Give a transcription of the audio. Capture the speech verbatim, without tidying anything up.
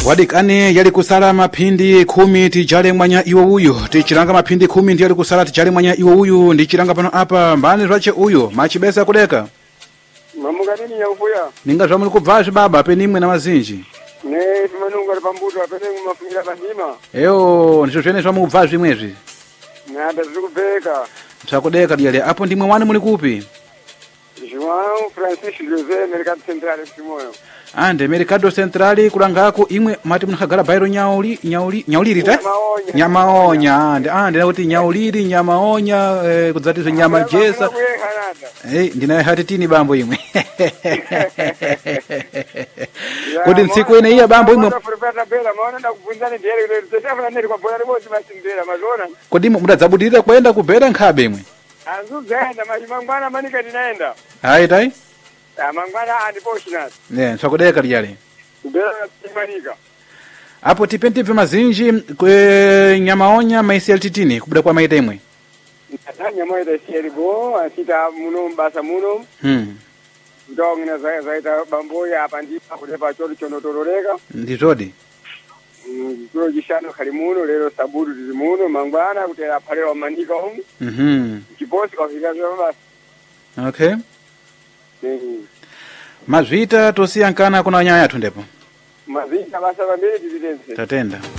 wadikani yali kusala maphindi khumi tijale mwanya iwo uyu tichilanga maphindi khumi ndi yali kusala tijale mwanya iwo uyu ndichilanga pano apa mbani zvache uyu machibesa kudeka mamukanini yakufuya ninga zvamuli kubvazvi baba penimwe na mazinji ne timanunga pambuto apene mumafungira pandima eyo ndizvo zvene zvamukubvazvi imwezvi nada zviri kubveka zvakudeka diyale apo ndimwe wani muli kupi João Francisco José Mercado Central Simoyo ande Mercado Central kulangako imwe mati munakagala bairo nyauli nyauli nyauliri ta nyamaonya ande ande nakuti nyauliri nyamaonya eh, kudzatizwe nyama jesa eh ndinaye hati tini bambo imwe kodi ntsiku ine iya bambo imwe kodi mudadzabudira kwenda kubhera nkhabe imwe azuzenda machimangwana manika ndinaenda hayi tai amangwana andiposhinat ne swakudeka liyale kubera manika apo tipentipe mazinji kwe nyamaonya maiseltitini kubuda kwa maita imwe nyama ita siergo asita muno mbasa muno hmm ndongina za zaita bamboya apa ndipa kulepa cholo chonotororeka ndizodi Kulo jishano khalimuno lero sabudu dimuno mangwana kutera palewa manika hom mhm kibosi kwa fika basi okay mhm mazvita tosiyankana kuna nyaya yathu ndepo mazvita basa vambiri dividense tatenda